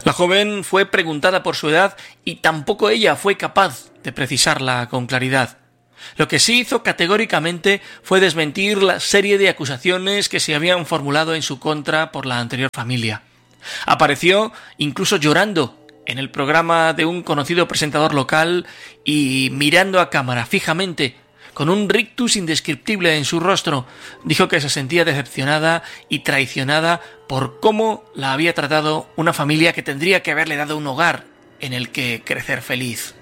La joven fue preguntada por su edad y tampoco ella fue capaz de precisarla con claridad. Lo que sí hizo categóricamente fue desmentir la serie de acusaciones que se habían formulado en su contra por la anterior familia. Apareció incluso llorando en el programa de un conocido presentador local y mirando a cámara fijamente, con un rictus indescriptible en su rostro, dijo que se sentía decepcionada y traicionada por cómo la había tratado una familia que tendría que haberle dado un hogar en el que crecer feliz.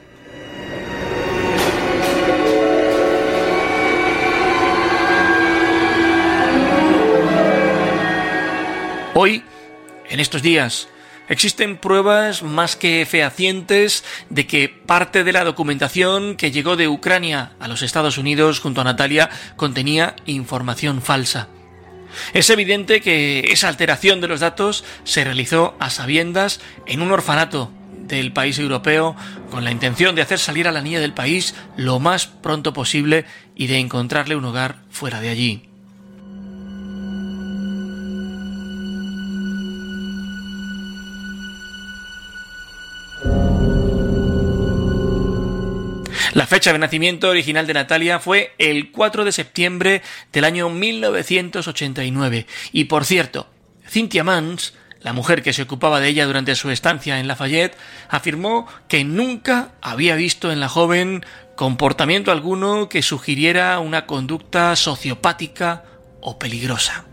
Hoy, en estos días, existen pruebas más que fehacientes de que parte de la documentación que llegó de Ucrania a los Estados Unidos junto a Natalia contenía información falsa. Es evidente que esa alteración de los datos se realizó a sabiendas en un orfanato del país europeo con la intención de hacer salir a la niña del país lo más pronto posible y de encontrarle un hogar fuera de allí. La fecha de nacimiento original de Natalia fue el 4 de septiembre del año 1989. Y por cierto, Cynthia Mans, la mujer que se ocupaba de ella durante su estancia en Lafayette, afirmó que nunca había visto en la joven comportamiento alguno que sugiriera una conducta sociopática o peligrosa.